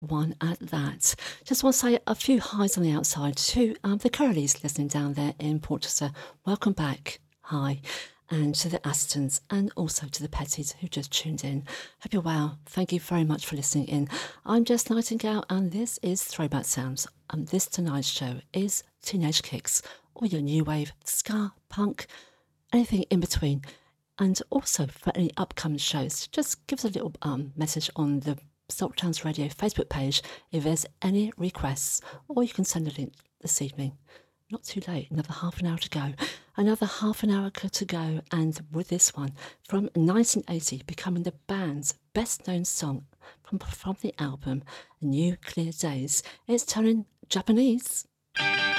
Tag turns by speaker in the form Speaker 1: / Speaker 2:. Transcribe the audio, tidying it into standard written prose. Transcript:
Speaker 1: one at that. Just want to say a few highs on the outside to the Curleys listening down there in Portchester. Welcome back. Hi. And to the Astons and also to the Petties who just tuned in. Hope you're well. Thank you very much for listening in. I'm Jess Nightingale and this is Throwback Sounds. And this tonight's show is Teenage Kicks, or your new wave, ska, punk, anything in between. And also for any upcoming shows, just give us a little message on the Salt Towns Radio Facebook page if there's any requests, or you can send a link this evening. Not too late, another half an hour to go. Another half an hour to go, and with this one from 1980, becoming the band's best known song from the album New Clear Days, it's turning Japanese.